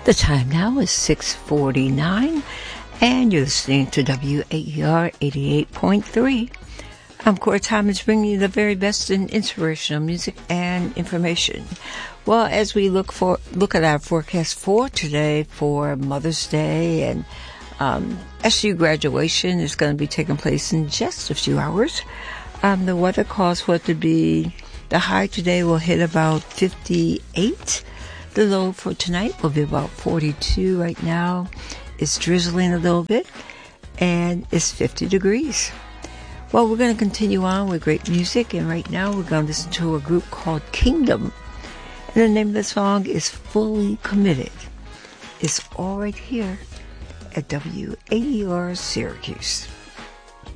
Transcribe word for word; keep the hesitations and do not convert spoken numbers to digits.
The time now is six forty-nine, and you're listening to W A E R eighty-eight point three. I'm Cora Thomas, bringing you the very best in inspirational music and information. Well, as we look for look at our forecast for today for Mother's Day, and um, S U graduation is going to be taking place in just a few hours. Um, the weather calls for it to be, the high today will hit about fifty-eight. The low for tonight will be about forty-two right now. It's drizzling a little bit, and it's fifty degrees. Well, we're going to continue on with great music, and right now we're going to listen to a group called Kingdom. And the name of the song is Fully Committed. It's all right here at W A E R Syracuse.